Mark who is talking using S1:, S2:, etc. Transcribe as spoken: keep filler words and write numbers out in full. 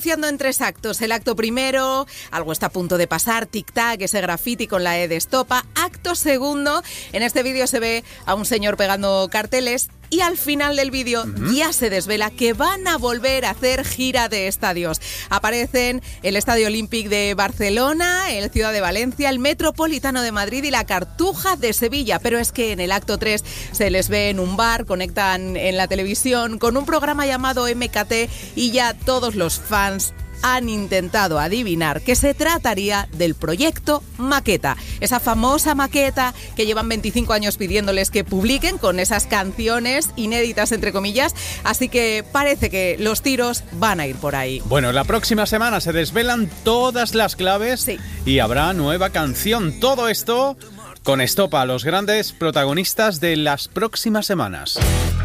S1: Haciendo en tres actos. El acto primero, algo está a punto de pasar, tic-tac, ese graffiti con la E de estopa. Acto segundo, en este vídeo se ve a un señor pegando carteles y al final del vídeo uh-huh. ya se desvela que van a volver a hacer gira de estadios. Aparecen el Estadio Olímpic de Barcelona, el Ciudad de Valencia, el Metropolitano de Madrid y la Cartuja de Sevilla. Pero es que en el acto tres se les ve en un bar, conectan en la televisión con un programa llamado M K T y ya todos los fans han intentado adivinar que se trataría del proyecto Maqueta, esa famosa maqueta que llevan veinticinco años pidiéndoles que publiquen con esas canciones inéditas entre comillas, así que parece que los tiros van a ir por ahí.
S2: Bueno, la próxima semana se desvelan todas las claves
S1: sí.
S2: y habrá nueva canción. Todo esto con Estopa, los grandes protagonistas de las próximas semanas.